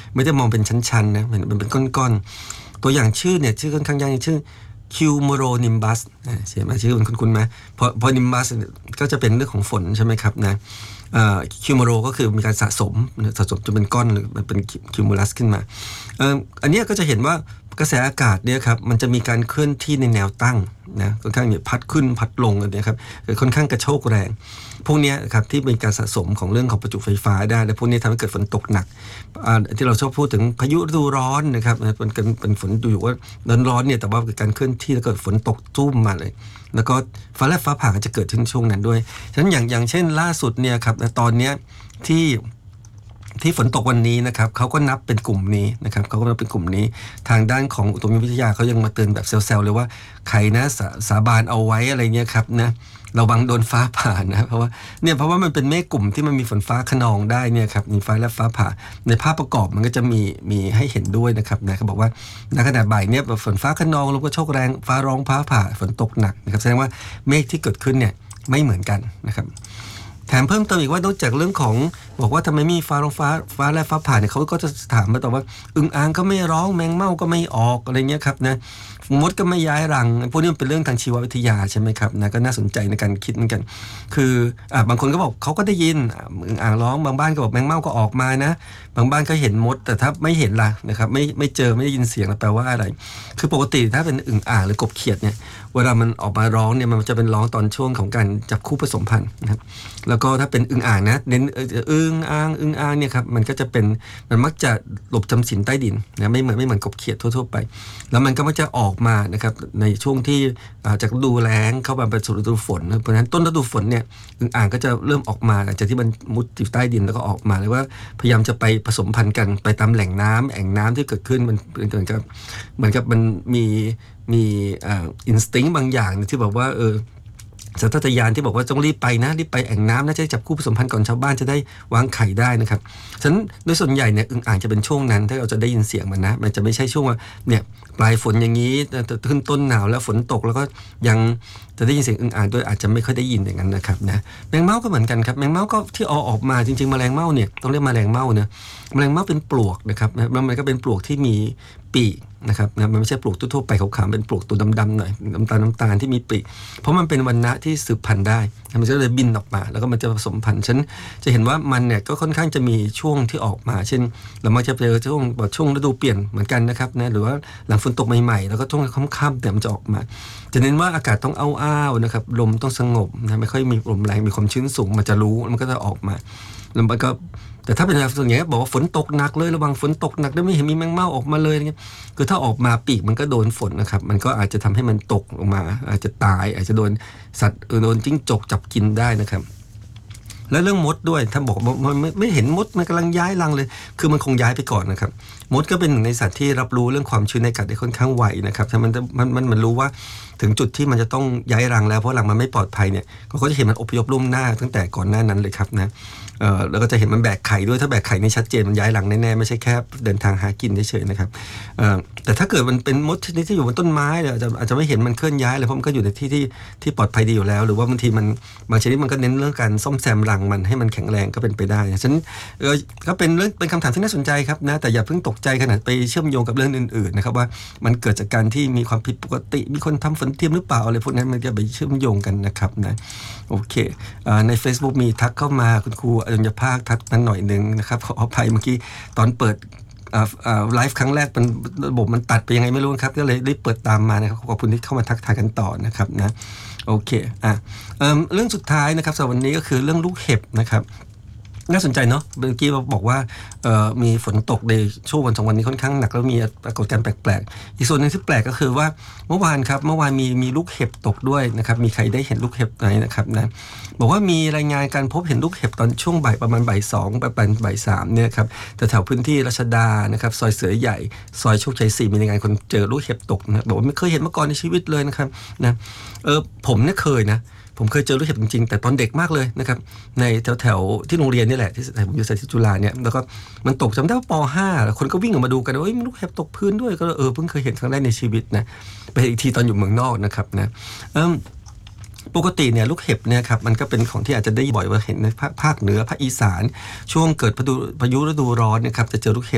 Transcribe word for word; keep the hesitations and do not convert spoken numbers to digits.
ไม่ได้มองเป็นชั้นๆนะมันเป็นก้อนๆตัวอย่างชื่อเนี่ยชื่อค่อนข้างยากชื่อ cumulonimbus ใช่ไหมชื่อมันคุ้นๆไหมพอพอ nimbus ก็จะเป็นเรื่องของฝนใช่ไหมครับนะคิวมูโรก็คือมีการสะสมสะสมจนเป็นก้อนหรือมันเป็นคิวมูลัสขึ้นมาเอ่ออันนี้ก็จะเห็นว่ากระแสอากาศเนี่ยครับมันจะมีการเคลื่อนที่ในแนวตั้งนะค่อนข้างเนี่ยพัดขึ้นพัดลงอันนี้ครับค่อนข้างกระโชกแรงพวกนี้ครับที่เป็นการสะสมของเรื่องของประจุไฟฟ้าได้และพวกนี้ทำให้เกิดฝนตกหนักที่เราชอบพูดถึงพายุฤดูร้อนนะครับเป็นเป็นฝนดูอยู่ว่าร้อนๆเนี่ยแต่ว่าเกิดการเคลื่อนที่แล้วเกิดฝนตกตุ้มมาเลยแล้วก็ฟ้าแลบฟ้าผ่าก็จะเกิดขึ้นช่วงนั้นด้วยฉะนั้นอย่างอย่างเช่นล่าสุดเนี่ยครับตอนนี้ที่ที่ฝนตกวันนี้นะครับเขาก็นับเป็นกลุ่มนี้นะครับเขาก็นับเป็นกลุ่มนี้ทางด้านของอุตุนิยมวิทยาเขายังมาเตือนแบบเซลล์เลยว่าใครนะสาสาบานเอาไว้อะไรเงี้ยครับนะระวังโดนฟ้าผ่านะเพราะว่าเนี่ยเพราะว่ามันเป็นเมฆกลุ่มที่มันมีฝนฟ้าคะนองได้เนี่ยครับมีฟ้าและฟ้าผ่าในภาพประกอบมันก็จะมีมีให้เห็นด้วยนะครับนะเขาบอกว่าในขณะบ่ายเนี่ยฝนฟ้าคะนองลมกระโชกแรงฟ้าร้องฟ้าผ่าฝนตกหนักนะครับแสดงว่าเมฆที่เกิดขึ้นเนี่ยไม่เหมือนกันนะครับแถมเพิ่มเติมอีกว่านอกจากเรื่องของบอกว่าทำไมมีฟ้าร้องฟ้าฟ้าและฟ้าผ่าเนี่ยเขาก็จะถามมาต่อว่าอึ่งอ่างก็ไม่ร้องแมงเม่าก็ไม่ออกอะไรเงี้ยครับนะมดก็ไม่ย้ายรังพวกนี้มันเป็นเรื่องทางชีววิทยาใช่ไหมครับนะก็น่าสนใจในการคิดเหมือนกันคืออ่าบางคนก็บอกเขาก็ได้ยินอึ่งอ่างร้องบางบ้านก็บอกแมงเม่าก็ออกมานะบางบ้านก็เห็นมดแต่ถ้าไม่เห็นล่ะนะครับไม่ไม่เจอไม่ได้ยินเสียงแปลว่าอะไรคือปกติถ้าเป็นอึ่งอ่างหรือกบเขียดเนี่ยเวลามันออกมาร้องเนี่ยมันจะเป็นร้องตอนช่วงของการจับคู่ผสมพันธุ์นะครับแล้วก็ถ้าเป็นอึ่งอ่างนะเน้นอึ่งอ่างอึ่งอ่างเนี่ยครับมันก็จะเป็นมันมักจะหลบจำศีลใต้ดินนะไม่เหมือนไม่เหมือนกบเขียดทั่วๆไปแล้วมันก็มักจะออกมานะครับในช่วงที่จากฤดูแล้งเข้ามาเป็นสู่ฤดูฝนเพราะฉะนั้นต้นฤดูฝนเนี่ยอึ่งอ่างก็จะเริ่มออกมาหลังจากที่มันมุดอยู่ใต้ดินแล้วก็ออกมาเลยว่าพยายามจะไปผสมพันธุ์กันไปตามแหล่งน้ำแอ่งน้ำที่เกิดขึ้นมันเหมือนกับเหมือนกับมันมีมีอ่าอินสติ้งบางอย่างที่บอกว่าเออสัญชาตญาณที่บอกว่าต้องรีบไปนะรีบไปแอ่งน้ำนะจะได้จับคู่ผสมพันธุ์ก่อนชาวบ้านจะได้วางไข่ได้นะครับฉะนั้นโดยส่วนใหญ่เนี่ยอึ่งอ่างจะเป็นช่วงนั้นถ้าเราจะได้ยินเสียงมันนะมันจะไม่ใช่ช่วงว่าเนี่ยปลายฝนอย่างนี้ขึ้นต้นหนาวแล้วฝนตกแล้วก็ยังจะได้ยินเสียงอึ่งอ่างโดยอาจจะไม่ค่อยได้ยินอย่างนั้นนะครับนะแมงเม่าก็เหมือนกันครับแมงเม่าก็ที่เอาออกมาจริงๆแมลงเม่าเนี่ยต้องเรียกแมลงเม่านะแมลงเม่าเป็นปลวกนะครับแล้วมันก็เป็นปลวกที่มีปีกนะครับนะมันไม่ใช่ปลวกทั่วๆไปขาวๆเป็นปลวกตัวดำๆหน่อยน้ำตาลน้ำตาลที่มีปีกเพราะมันเป็นวรรณะที่สืบพันธุ์ได้มันจะเลยบินออกมาแล้วก็มันจะผสมพันธุ์ฉันจะเห็นว่ามันเนี่ยก็ค่อนข้างจะมีช่วงที่ออกมาเช่นเรามักจะเจอช่วงช่วงฤดูเปลี่ยนเหมือนกันนะครับนะหรือว่าหลังฝนตกใหม่ๆแล้วก็ช่วงค่ำๆแต่มันจะออกมาจะเน้นว่าอากาศต้องอ้าวๆนะครับลมต้องสงบนะไม่ค่อยมีลมแรงมีความชื้นสูงมันจะรู้มันก็จะออกมาแล้วมันก็แต่ถ้าเป็นส่วนใหญ่บอกว่าฝนตกหนักเลยระวังฝนตกหนักได้ไม่เห็นมีแมงเม่าออกมาเลยเงี้ยคือถ้าออกมาปีกมันก็โดนฝนนะครับมันก็อาจจะทำให้มันตกลงมาอาจจะตายอาจจะโดนสัตว์โดนจิ้งจกจับกินได้นะครับและเรื่องมดด้วยถ้าบอกมันไม่ไม่เห็นมดมันกำลังย้ายรังเลยคือมันคงย้ายไปก่อนนะครับมดก็เป็นหนึ่งในสัตว์ที่รับรู้เรื่องความชื้นในอากาศได้ค่อนข้างไวนะครับถ้ามันมันมันมันรู้ว่าถึงจุดที่มันจะต้องย้ายรังแล้วเพราะรังมันไม่ปลอดภัยเนี่ยก็จะเห็นมันอพยพล่วงหน้าตั้งแต่ก่อนหน้านั้นเลยครับนะเอ่อแล้วก็จะเห็นมันแบกไข่ด้วยถ้าแบกไข่นี่ชัดเจนมันย้ายรังแน่ๆไม่ใช่แค่เดินทางหากินเฉยๆนะครับเอ่อแต่ถ้าเกิดมันเป็นมดชนิดที่อยู่บนต้นไม้เนี่ยอาจจะอาจจะไม่เห็นมันเคลื่อนย้ายเลยเพราะมันก็อยู่ในที่ที่ที่ปลอดภัยดีอยู่แล้วหรือว่าบางทีมันบางชนิดมันก็เน้นเรื่องการซ่อมแซมรังมันให้มันแข็งแรงก็เป็นไปได้ฉะนั้นเออก็เป็นเรื่องเป็นคำถามที่น่าสนใจครับนะแต่อย่าเพิ่งตกใจขนาดไปเชื่อมโยงกับเรื่องอื่นๆนะครับว่ามันเกิดจากการที่มีความผิดปกติมีคนทำฝนเทียมหรือเปล่าอะไรพวกนั้นมันจะไปเชื่อมโยงกันนะครับนะโอเคใน Facebook มีทักเข้ามาคุณครูอรุณภาคทักนั้นหน่อยนึงนะครับขออภัยเมื่อกี้ตอนเปิดไลฟ์ครั้งแรกมันระบบมันตัดไปยังไงไม่รู้ครับก็เลยรีบเปิดตามมานะครับขอบคุณที่เข้ามาทักทายกันต่อนะครับนะโอเคอ่ะ เอ่อ เรื่องสุดท้ายนะครับสำหรับวันนี้ก็คือเรื่องลูกเห็บนะครับน่าสนใจเนาะเมื่อกี้เราบอกว่ามีฝนตกในช่วงวันสองวันนี้ค่อนข้างหนักแล้วมีปรากฏการณ์แปลกๆอีกส่วนนึงที่แปลกก็คือว่าเมื่อวานครับเมื่อวานมีมีลูกเห็บตกด้วยนะครับมีใครได้เห็นลูกเห็บไหมนะครับนะบอกว่ามีรายงานการพบเห็นลูกเห็บตอนช่วงบ่ายประมาณบ่ายสองประมาณบ่ายสามเนี่ยครับแต่แถวพื้นที่รัชดานะครับซอยเสือใหญ่ซอยโชคชัยสี่มีรายงานคนเจอลูกเห็บตกนะบอกว่าไม่เคยเห็นมาก่อนในชีวิตเลยนะครับนะเออผมเนี่ยเคยนะผมเคยเจอลูกเห็บจริงๆแต่ตอนเด็กมากเลยนะครับในแถวๆที่โรงเรียนนี่แหละที่ผมอยู่สายจุฬาเนี่ยแล้วก็มันตกจำได้ว่าป.ห้า แล้วคนก็วิ่งออกมาดูกันว่าเอ้ยมีลูกเห็บตกพื้นด้วยก็เออเพิ่งเคยเห็นครั้งแรกในชีวิตนะไปอีกทีตอนอยู่เมืองนอกนะครับนะเออปกติเนี่ยลูกเห็บเนี่ยครับมันก็เป็นของที่อาจจะได้บ่อยว่าเห็นในภาคเหนือภาคอีสานช่วงเกิดพายุฤดูร้อนนะครับจะเจอลูกเห็บ